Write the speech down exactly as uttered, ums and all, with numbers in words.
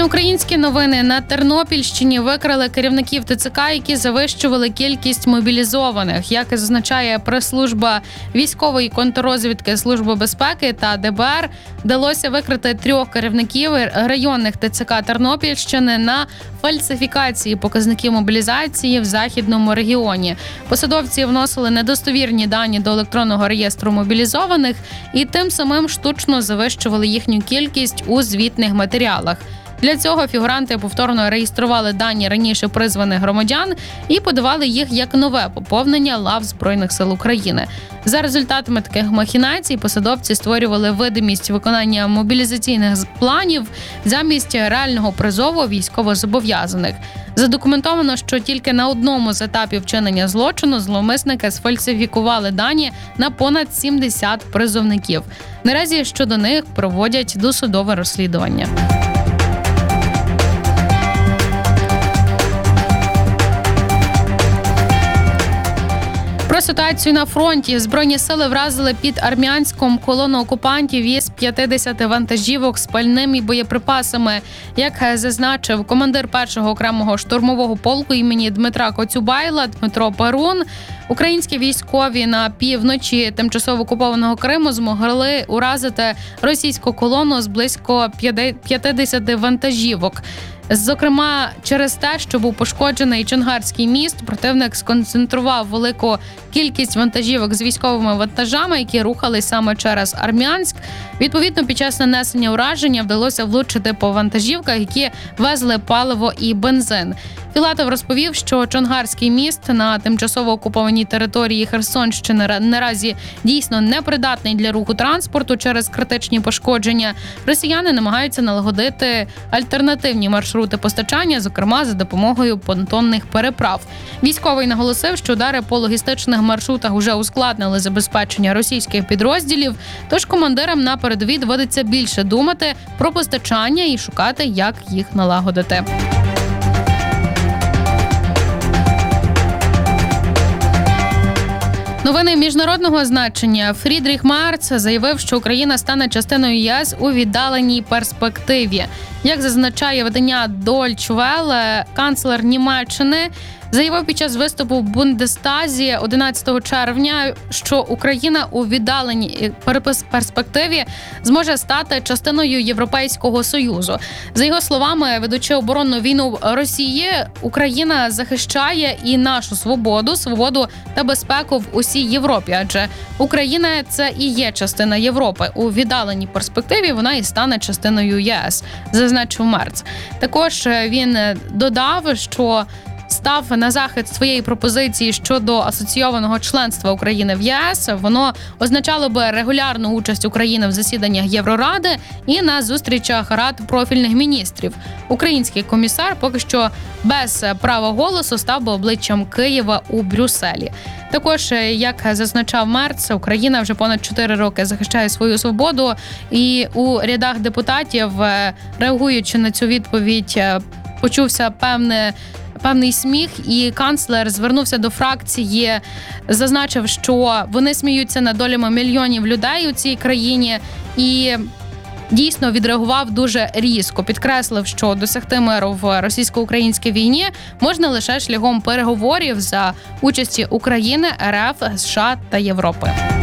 Українські новини. На Тернопільщині викрили керівників ТЦК, які завищували кількість мобілізованих. Як і зазначає прес-служба військової контррозвідки Служби безпеки та ДБР, вдалося викрити трьох керівників районних ТЦК Тернопільщини на фальсифікації показників мобілізації в західному регіоні. Посадовці вносили недостовірні дані до електронного реєстру мобілізованих і тим самим штучно завищували їхню кількість у звітних матеріалах. Для цього фігуранти повторно реєстрували дані раніше призваних громадян і подавали їх як нове поповнення лав Збройних сил України. За результатами таких махінацій посадовці створювали видимість виконання мобілізаційних планів замість реального призову військовозобов'язаних. Задокументовано, що тільки на одному з етапів вчинення злочину зловмисники сфальсифікували дані на понад сімдесят призовників. Наразі щодо них проводять досудове розслідування. Про ситуацію на фронті. Збройні сили вразили під Армянськом колону окупантів із п'ятдесят вантажівок з пальним і боєприпасами. Як зазначив командир першого окремого штурмового полку імені Дмитра Коцюбайла Дмитро Перун, українські військові на півночі тимчасово окупованого Криму змогли уразити російську колону з близько п'ятдесят вантажівок. Зокрема, через те, що був пошкоджений Чонгарський міст, противник сконцентрував велику кількість вантажівок з військовими вантажами, які рухались саме через Армянськ. Відповідно, під час нанесення ураження вдалося влучити по вантажівках, які везли паливо і бензин. Філатов розповів, що Чонгарський міст на тимчасово окупованій території Херсонщини наразі дійсно непридатний для руху транспорту через критичні пошкодження. Росіяни намагаються налагодити альтернативні маршрути постачання, зокрема за допомогою понтонних переправ. Військовий наголосив, що удари по логістичних маршрутах вже ускладнили забезпечення російських підрозділів, тож командирам на передовій доводиться більше думати про постачання і шукати, як їх налагодити. Новини міжнародного значення. Фрідріх Мерц заявив, що Україна стане частиною ЄС у віддаленій перспективі. Як зазначає видання Deutsche Welle, канцлер Німеччини заявив під час виступу в Бундестазі одинадцятого червня, що Україна у віддаленій перспективі зможе стати частиною Європейського Союзу. За його словами, ведучи оборонну війну Росії, Україна захищає і нашу свободу, свободу та безпеку в усій Європі, адже Україна – це і є частина Європи. У віддаленій перспективі вона і стане частиною ЄС, зазначив Мерц. Також він додав, що став на захист своєї пропозиції щодо асоційованого членства України в ЄС. Воно означало би регулярну участь України в засіданнях Євроради і на зустрічах рад профільних міністрів. Український комісар поки що без права голосу став би обличчям Києва у Брюсселі. Також, як зазначав Мерц, Україна вже понад чотири роки захищає свою свободу, і у рядах депутатів, реагуючи на цю відповідь, почувся певне Певний сміх, і канцлер звернувся до фракції, зазначив, що вони сміються над долями мільйонів людей у цій країні, і дійсно відреагував дуже різко. Підкреслив, що досягти миру в російсько-українській війні можна лише шляхом переговорів за участі України, РФ, США та Європи.